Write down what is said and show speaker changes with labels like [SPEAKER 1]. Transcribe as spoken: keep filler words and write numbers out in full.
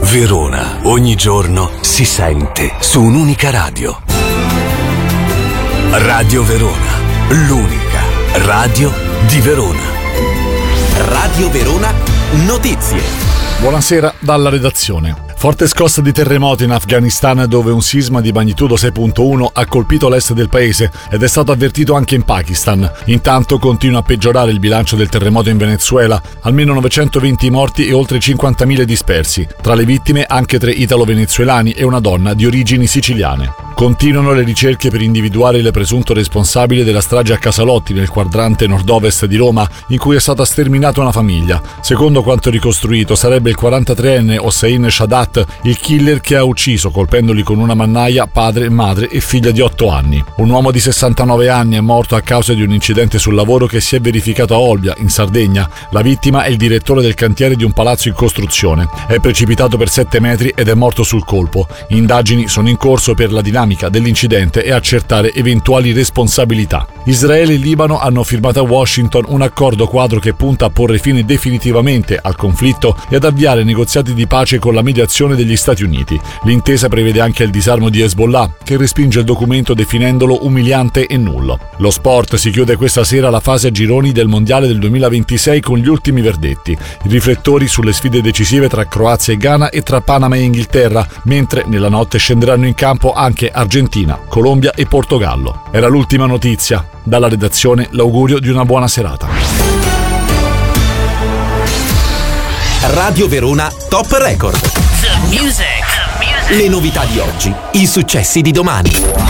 [SPEAKER 1] Verona, ogni giorno si sente su un'unica radio. Radio Verona, l'unica radio di Verona.
[SPEAKER 2] Radio Verona Notizie.
[SPEAKER 3] Buonasera dalla redazione. Forte scossa di terremoto in Afghanistan, dove un sisma di magnitudo sei virgola uno ha colpito l'est del paese ed è stato avvertito anche in Pakistan. Intanto continua a peggiorare il bilancio del terremoto in Venezuela, almeno novecentoventi morti e oltre cinquantamila dispersi. Tra le vittime anche tre italo-venezuelani e una donna di origini siciliane. Continuano le ricerche per individuare il presunto responsabile della strage a Casalotti, nel quadrante nord-ovest di Roma, in cui è stata sterminata una famiglia. Secondo quanto ricostruito, sarebbe il quarantatreenne Hossein Shadat il killer che ha ucciso, colpendoli con una mannaia, padre, madre e figlia di otto anni. Un uomo di sessantanove anni è morto a causa di un incidente sul lavoro che si è verificato a Olbia, in Sardegna. La vittima è il direttore del cantiere di un palazzo in costruzione. È precipitato per sette metri ed è morto sul colpo. Indagini sono in corso per la dinamica dell'incidente e accertare eventuali responsabilità. Israele e Libano hanno firmato a Washington un accordo quadro che punta a porre fine definitivamente al conflitto e ad avviare negoziati di pace con la mediazione degli Stati Uniti. L'intesa prevede anche il disarmo di Hezbollah, che respinge il documento definendolo umiliante e nullo. Lo sport: si chiude questa sera la fase a gironi del Mondiale del duemilaventisei con gli ultimi verdetti. I riflettori sulle sfide decisive tra Croazia e Ghana e tra Panama e Inghilterra, mentre nella notte scenderanno in campo anche Argentina, Colombia e Portogallo. Era l'ultima notizia. Dalla redazione l'augurio di una buona serata.
[SPEAKER 2] Radio Verona Top Record.
[SPEAKER 4] The music. The music.
[SPEAKER 2] Le novità di oggi, i successi di domani.